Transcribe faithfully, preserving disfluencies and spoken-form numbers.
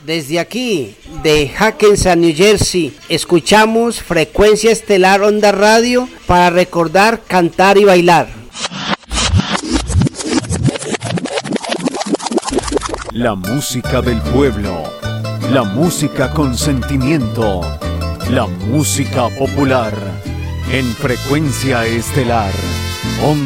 Desde aquí, de Hackensack, New Jersey, escuchamos Frecuencia Estelar Onda Radio para recordar, cantar y bailar. La música del pueblo, la música con sentimiento, la música popular, en Frecuencia Estelar Onda